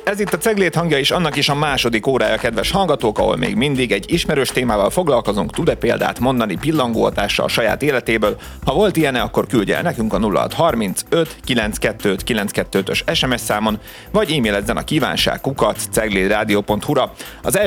Ez itt a Cegléd hangja is, annak is a második órája, kedves hallgatók, ahol még mindig egy ismerős témával foglalkozunk. Tud-e példát mondani pillangóhatással a saját életéből? Ha volt ilyen, akkor küldje el nekünk a 0635 925 925-ös SMS számon, vagy e-mailezzen a kívánság@ceglédradio.hu-ra. Az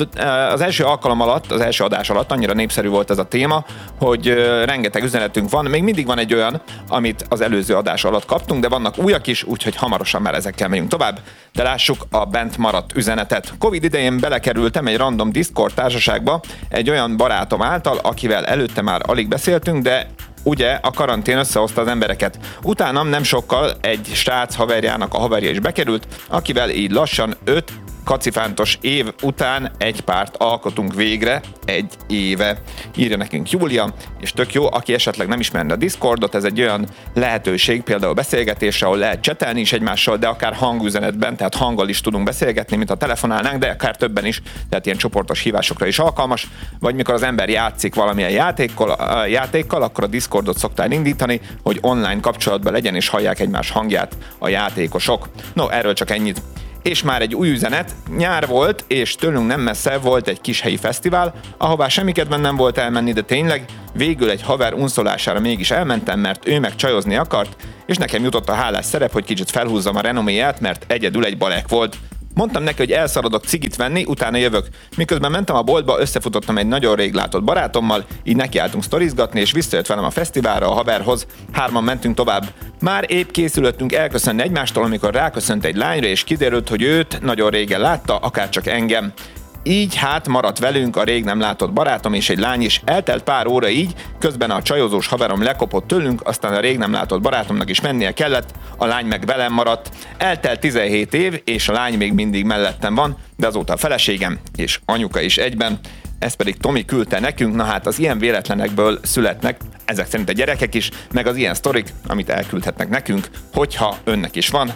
első alkalom alatt, az első adás alatt annyira népszerű volt ez a téma, hogy rengeteg üzenetünk van. Még mindig van egy olyan, amit az előző adás alatt kaptunk, de vannak újak is, úgyhogy hamarosan már ezekkel megyünk tovább. De lássuk a bent maradt üzenetet. Covid idején belekerültem egy random Discord társaságba egy olyan barátom által, akivel előtte már alig beszéltünk, de ugye a karantén összehozta az embereket. Utánam nem sokkal egy srác haverjának a haverja is bekerült, akivel így lassan 5 kacifántos év után egy párt alkotunk végre egy éve. Írja nekünk Júlia, és tök jó, aki esetleg nem ismerne a Discordot, ez egy olyan lehetőség, például beszélgetésre, ahol lehet csetelni is egymással, de akár hangüzenetben, tehát hanggal is tudunk beszélgetni, mint ha telefonálnánk, de akár többen is, tehát ilyen csoportos hívásokra is alkalmas, vagy mikor az ember játszik valamilyen játékkal, akkor a Discordot szoktál indítani, hogy online kapcsolatban legyen és hallják egymás hangját a játékosok. No, erről csak ennyit. És már egy új üzenet, nyár volt, és tőlünk nem messze volt egy kis helyi fesztivál, ahová semmi kedven nem volt elmenni, de tényleg végül egy haver unszolására mégis elmentem, mert ő meg csajozni akart, és nekem jutott a hálás szerep, hogy kicsit felhúzzam a renoméját, mert egyedül egy balek volt. Mondtam neki, hogy elszaladok cigit venni, utána jövök. Miközben mentem a boltba, összefutottam egy nagyon rég látott barátommal, így nekiálltunk sztorizgatni, és visszajött velem a fesztiválra a haverhoz. 3-an mentünk tovább. Már épp készülöttünk elköszönni egymástól, amikor ráköszönt egy lányra, és kiderült, hogy őt nagyon régen látta, akárcsak engem. Így hát maradt velünk a rég nem látott barátom és egy lány is. Eltelt pár óra így, közben a csajozós haverom lekopott tőlünk, aztán a rég nem látott barátomnak is mennie kellett, a lány meg velem maradt. Eltelt 17 év, és a lány még mindig mellettem van, de azóta a feleségem és anyuka is egyben. Ez pedig Tomi küldte nekünk, na hát az ilyen véletlenekből születnek ezek szerint a gyerekek is, meg az ilyen sztorik, amit elküldhetnek nekünk, hogyha önnek is van,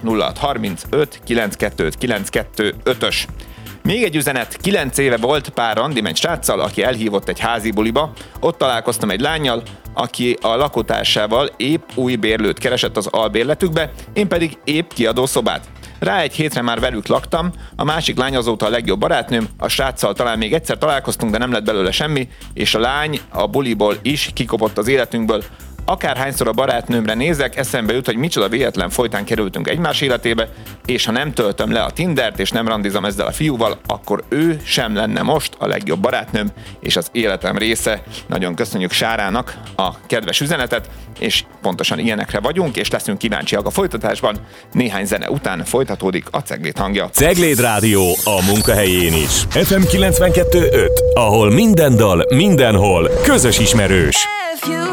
0635 925 925-ös. Még egy üzenet, 9 éve volt pár randim egy sráccal, aki elhívott egy házi buliba. Ott találkoztam egy lánnyal, aki a lakótársával épp új bérlőt keresett az albérletükbe, én pedig épp kiadó szobát. Rá egy hétre már velük laktam, a másik lány azóta a legjobb barátnőm, a sráccal talán még egyszer találkoztunk, de nem lett belőle semmi, és a lány a buliból is kikopott az életünkből. Akárhányszor a barátnőmre nézek, eszembe jut, hogy micsoda véletlen folytán kerültünk egymás életébe, és ha nem töltöm le a Tindert, és nem randizom ezzel a fiúval, akkor ő sem lenne most a legjobb barátnőm, és az életem része. Nagyon köszönjük Sárának a kedves üzenetet, és pontosan ilyenekre vagyunk, és leszünk kíváncsiak a folytatásban. Néhány zene után folytatódik a Cegléd hangja. Cegléd Rádió a munkahelyén is. FM 92.5, ahol minden dal, mindenhol közös ismerős.